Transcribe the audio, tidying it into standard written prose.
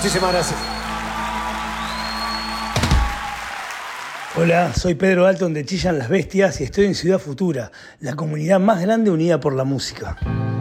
Muchísimas gracias. Hola, soy Pedro Dalton de Chillan las Bestias y estoy en Ciudad Futura, la comunidad más grande unida por la música.